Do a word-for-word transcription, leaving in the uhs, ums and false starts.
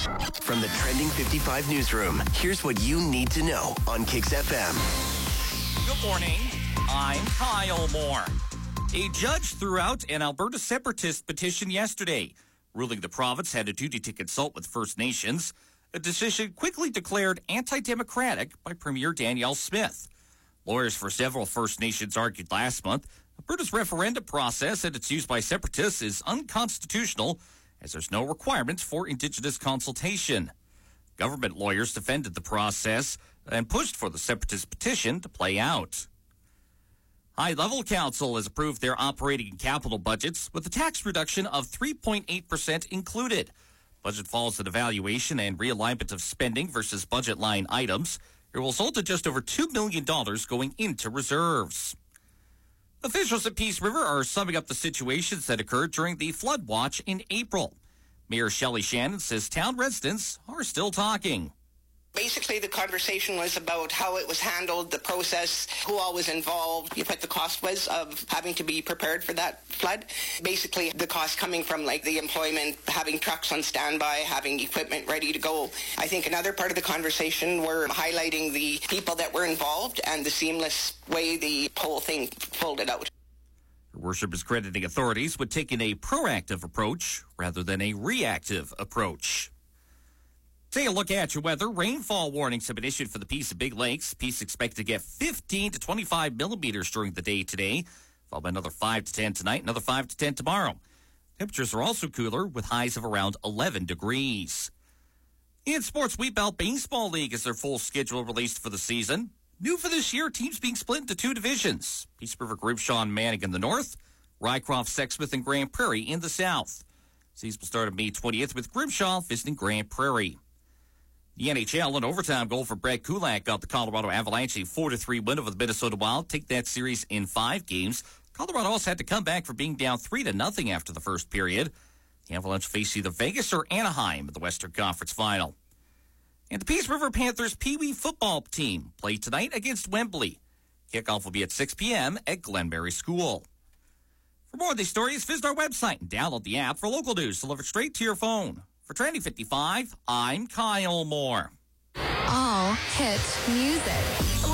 From the Trending fifty-five newsroom, here's what you need to know on Kicks F M. Good morning. I'm Kyle Moore. A judge threw out an Alberta separatist petition yesterday, ruling the province had a duty to consult with First Nations, a decision quickly declared anti-democratic by Premier Danielle Smith. Lawyers for several First Nations argued last month Alberta's referendum process and its use by separatists is unconstitutional, as there's no requirements for Indigenous consultation. Government lawyers defended the process and pushed for the separatist petition to play out. High-Level Council has approved their operating and capital budgets with a tax reduction of three point eight percent included. Budget follows an evaluation and realignment of spending versus budget line items. It will result in just over two million dollars going into reserves. Officials at Peace River are summing up the situations that occurred during the flood watch in April. Mayor Shelley Shannon says town residents are still talking. Basically, the conversation was about how it was handled, the process, who all was involved, what the cost was of having to be prepared for that flood. Basically, the cost coming from like the employment, having trucks on standby, having equipment ready to go. I think another part of the conversation were highlighting the people that were involved and the seamless way the whole thing folded out. Your worship is crediting authorities with taking a proactive approach rather than a reactive approach. Take a look at your weather. Rainfall warnings have been issued for the Peace and Big Lakes. Peace expected to get fifteen to twenty-five millimeters during the day today, followed by another five to ten tonight, another five to ten tomorrow. Temperatures are also cooler with highs of around eleven degrees. In sports, Wheat Belt Baseball League is their full schedule released for the season. New for this year, teams being split into two divisions. Peace River, Grimshaw, and Manning in the north, Rycroft, Sexsmith, and Grand Prairie in the south. Season will start on May twentieth with Grimshaw visiting Grand Prairie. The N H L, an overtime goal for Brett Kulak got the Colorado Avalanche a four to three win over the Minnesota Wild. Take that series in five games. Colorado also had to come back for being down three to nothing after the first period. The Avalanche face either Vegas or Anaheim in the Western Conference Final. And the Peace River Panthers Pee Wee football team play tonight against Wembley. Kickoff will be at six p.m. at Glenberry School. For more of these stories, visit our website and download the app for local news delivered straight to your phone. For Trending fifty-five, I'm Kyle Moore. All hit music.